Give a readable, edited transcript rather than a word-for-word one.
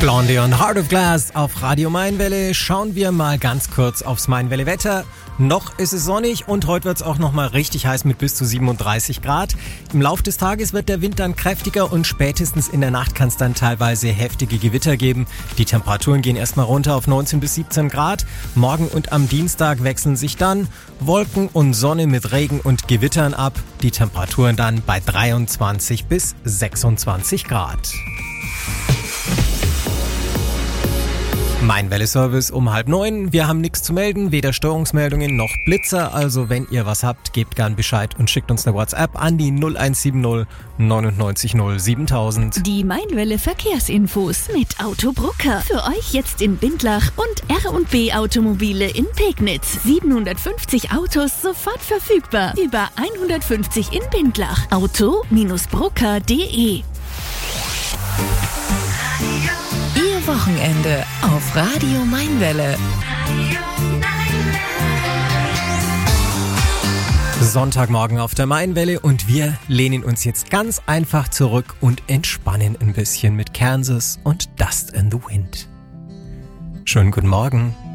Blondie und Heart of Glass auf Radio Mainwelle. Schauen wir mal ganz kurz aufs Mainwelle-Wetter. Noch ist es sonnig und heute wird es auch nochmal richtig heiß mit bis zu 37 Grad. Im Laufe des Tages wird der Wind dann kräftiger und spätestens in der Nacht kann es dann teilweise heftige Gewitter geben. Die Temperaturen gehen erstmal runter auf 19 bis 17 Grad. Morgen und am Dienstag wechseln sich dann Wolken und Sonne mit Regen und Gewittern ab. Die Temperaturen dann bei 23 bis 26 Grad. Mainwelle-Service um 8:30. Wir haben nichts zu melden, weder Störungsmeldungen noch Blitzer. Also wenn ihr was habt, gebt gern Bescheid und schickt uns eine WhatsApp an die 0170 99 0 7000. Die Mainwelle Verkehrsinfos mit Autobrucker. Für euch jetzt in Bindlach und R&B Automobile in Pegnitz. 750 Autos sofort verfügbar. Über 150 in Bindlach. Auto-brucker.de. Ihr Wochenende auf Radio Mainwelle. Sonntagmorgen auf der Mainwelle und wir lehnen uns jetzt ganz einfach zurück und entspannen ein bisschen mit Kansas und Dust in the Wind. Schönen guten Morgen.